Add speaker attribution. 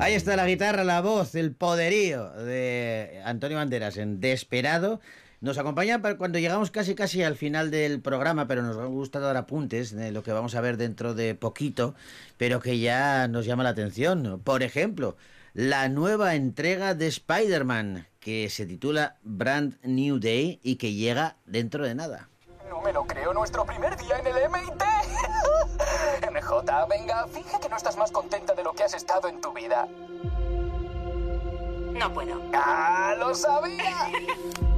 Speaker 1: Ahí está la guitarra, la voz, el poderío de Antonio Banderas en Desperado. Nos acompaña cuando llegamos casi al final del programa, pero nos gusta dar apuntes de lo que vamos a ver dentro de poquito, pero que ya nos llama la atención. Por ejemplo, la nueva entrega de Spider-Man, que se titula Brand New Day y que llega dentro de nada.
Speaker 2: No me lo creo, nuestro primer día en el MIT. MJ, venga, finge que no estás más contenta de lo que has estado en tu vida.
Speaker 3: No puedo.
Speaker 2: ¡Ah, lo sabía!